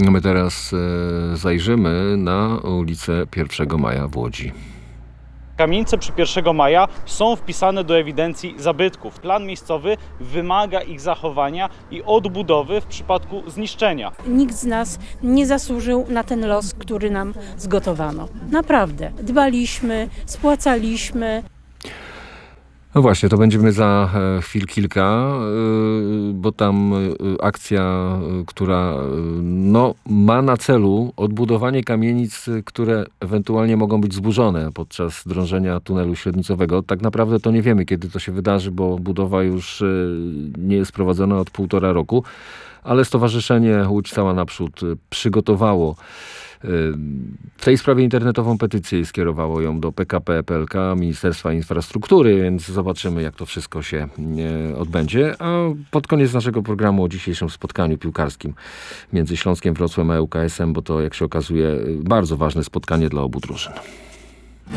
My teraz zajrzymy na ulicę 1 Maja w Łodzi. Kamienice przy 1 Maja są wpisane do ewidencji zabytków. Plan miejscowy wymaga ich zachowania i odbudowy w przypadku zniszczenia. Nikt z nas nie zasłużył na ten los, który nam zgotowano. Naprawdę. Dbaliśmy, spłacaliśmy. No właśnie, to będziemy za chwil kilka, bo tam akcja, która ma na celu odbudowanie kamienic, które ewentualnie mogą być zburzone podczas drążenia tunelu średnicowego. Tak naprawdę to nie wiemy, kiedy to się wydarzy, bo budowa już nie jest prowadzona od 1,5 roku, ale Stowarzyszenie Łódź Cała Naprzód przygotowało w tej sprawie internetową petycję i skierowało ją do PKP PLK, Ministerstwa Infrastruktury, więc zobaczymy, jak to wszystko się odbędzie. A pod koniec naszego programu o dzisiejszym spotkaniu piłkarskim między Śląskiem Wrocławiem a ŁKS-em, bo to, jak się okazuje, bardzo ważne spotkanie dla obu drużyn.